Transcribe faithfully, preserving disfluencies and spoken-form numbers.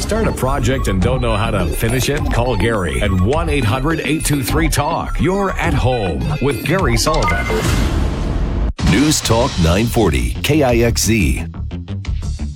Start a project and don't know how to finish it? Call Gary at one eight hundred eight two three talk. You're at home with Gary Sullivan. News Talk nine forty, K I X Z.